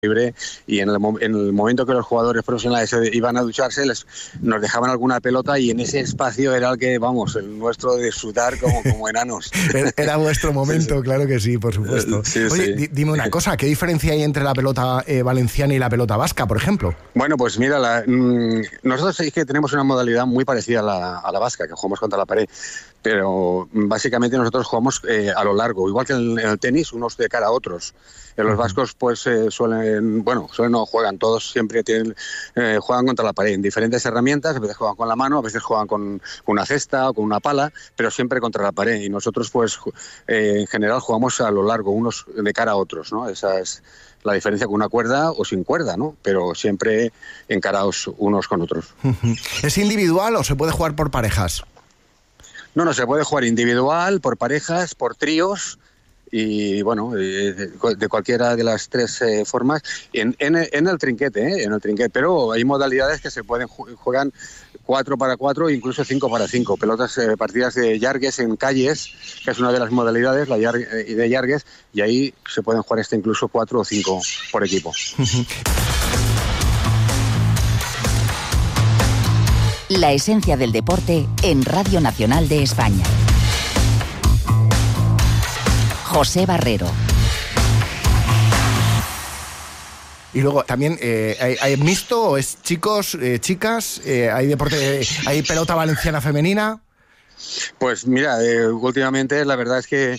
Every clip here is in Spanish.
libre, y en el momento que los jugadores profesionales iban a ducharse, nos dejaban alguna pelota, y en ese espacio era el que, vamos, el nuestro de disfrutar como enanos. Era vuestro momento, sí. Claro que sí, por supuesto. Sí, Oye, sí. Dime una cosa, ¿qué diferencia hay entre la pelota valenciana y la pelota vasca, por ejemplo? Bueno, pues mira, nosotros es que tenemos una modalidad muy parecida a la vasca, que jugamos contra la pared, pero básicamente nosotros jugamos a lo largo, igual que en el tenis, unos de cara a otros. Los vascos pues suelen no juegan, todos siempre juegan contra la pared en diferentes herramientas, a veces juegan con la mano, a veces juegan con una cesta o con una pala, pero siempre contra la pared, y nosotros pues en general jugamos a lo largo, unos de cara a otros, ¿no? Esa es la diferencia, con una cuerda o sin cuerda, ¿no? Pero siempre encarados unos con otros. ¿Es individual o se puede jugar por parejas? No, se puede jugar individual, por parejas, por tríos, y bueno, de cualquiera de las tres formas, en el trinquete, pero hay modalidades que se pueden juegan 4-4, incluso 5-5, pelotas partidas de llargues en calles, que es una de las modalidades, de llargues, y ahí se pueden jugar incluso 4 o 5 por equipo. La esencia del deporte en Radio Nacional de España. José Barrero. Y luego también hay mixto, o es chicos, chicas, hay deporte, hay pelota valenciana femenina. Pues mira, últimamente la verdad es que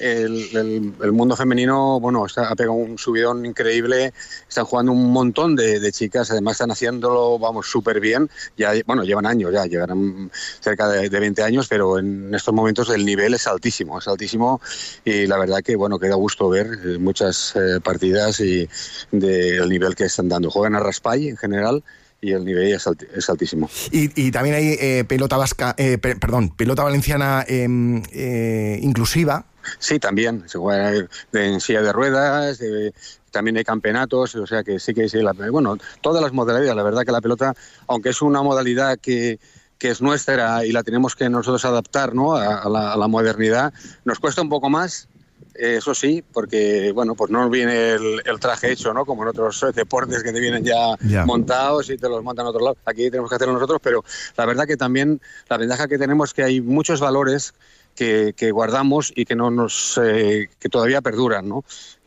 el mundo femenino, bueno, ha pegado un subidón increíble, están jugando un montón de chicas, además están haciéndolo, vamos, súper bien, llevan años, ya llevarán cerca de 20 años, pero en estos momentos el nivel es altísimo, y la verdad que, bueno, que da gusto ver muchas partidas y del nivel que están dando. Juegan a raspall en general, y el nivel es altísimo. Y también hay pelota valenciana inclusiva. Sí, también se juega en silla de ruedas, también hay campeonatos, o sea que sí, todas las modalidades. La verdad que la pelota, aunque es una modalidad que es nuestra y la tenemos que nosotros adaptar, ¿no?, a la modernidad, nos cuesta un poco más. Eso sí, porque bueno, pues no viene el traje hecho, ¿no?, como en otros deportes que te vienen ya montados y te los montan a otro lado. Aquí tenemos que hacerlo nosotros, pero la verdad que también la ventaja que tenemos es que hay muchos valores que guardamos y que que todavía perduran, ¿no?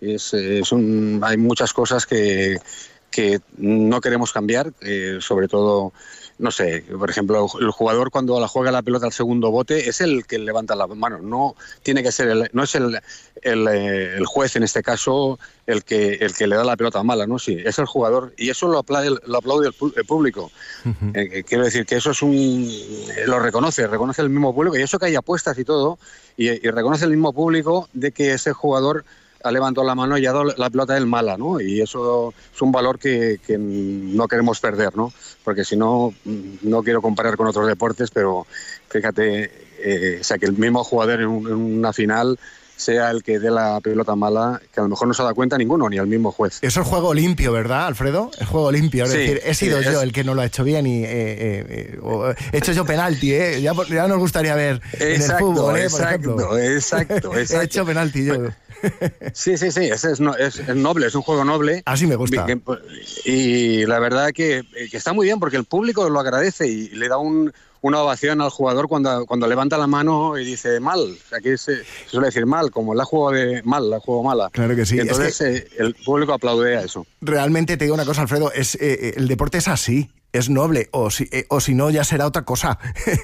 Hay muchas cosas que no queremos cambiar, sobre todo, no sé, por ejemplo, el jugador cuando la juega la pelota al segundo bote es el que levanta la mano, no tiene que ser no es el juez en este caso el que le da la pelota mala, ¿no? Sí, es el jugador, y eso lo aplaude el público. Uh-huh. Quiero decir que eso lo reconoce el mismo público, y eso que hay apuestas y todo, y reconoce el mismo público de que ese jugador ha levantado la mano y ha dado la pelota del mala, ¿no? Y eso es un valor que no queremos perder, ¿no? Porque si no, no quiero comparar con otros deportes, pero fíjate, que el mismo jugador en una final sea el que dé la pelota mala, que a lo mejor no se ha dado cuenta ninguno, ni el mismo juez. Eso es juego limpio, ¿verdad, Alfredo? Es juego limpio, es decir, he sido yo el que no lo ha hecho bien y he hecho yo penalti, ¿eh? Ya nos gustaría ver en el fútbol, por ejemplo. Exacto. He hecho penalti yo. Sí, es noble, es un juego noble. Así me gusta. Y la verdad que está muy bien, porque el público lo agradece y le da una ovación al jugador cuando levanta la mano y dice mal. Aquí se suele decir mal, como la juego mala. Claro que sí. Y entonces el público aplaude a eso. Realmente te digo una cosa, Alfredo, el deporte es así. Es noble, o si no ya será otra cosa.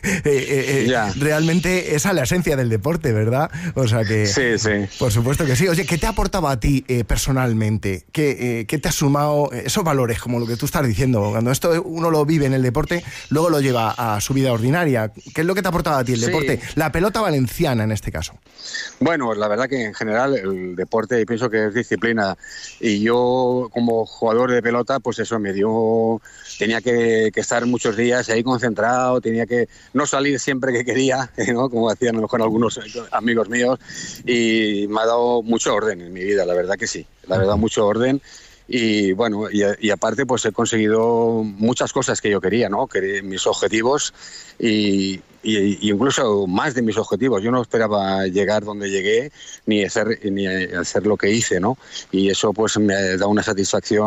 Realmente esa es la esencia del deporte, ¿verdad? O sea que... Sí. Por supuesto que sí. Oye, ¿qué te ha aportado a ti personalmente? ¿Qué te ha sumado esos valores, como lo que tú estás diciendo? Cuando esto uno lo vive en el deporte, luego lo lleva a su vida ordinaria. ¿Qué es lo que te ha aportado a ti el deporte? La pelota valenciana, en este caso. Bueno, la verdad que en general el deporte pienso que es disciplina. Y yo, como jugador de pelota, pues eso tenía que estar muchos días ahí concentrado, tenía que no salir siempre que quería, ¿no?, como hacían a lo mejor algunos amigos míos, y me ha dado mucho orden en mi vida, la verdad que sí, mucho orden. Y bueno, y aparte pues he conseguido muchas cosas que yo quería, ¿no?, mis objetivos, y incluso más de mis objetivos. Yo no esperaba llegar donde llegué ni hacer lo que hice, ¿no? Y eso pues me da una satisfacción